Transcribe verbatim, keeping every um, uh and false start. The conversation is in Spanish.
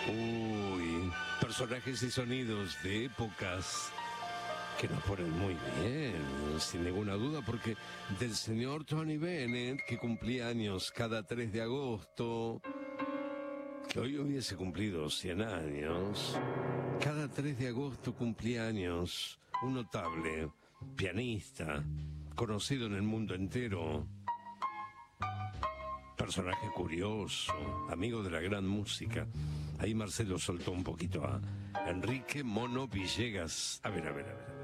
Uy, personajes y sonidos de épocas que nos ponen muy bien, sin ninguna duda, porque del señor Tony Bennett, que cumplía años cada tres de agosto, que hoy hubiese cumplido cien años, cada tres de agosto cumplía años un notable pianista, conocido en el mundo entero, personaje curioso, amigo de la gran música. Ahí Marcelo soltó un poquito a Enrique Mono Villegas. A ver, a ver, a ver.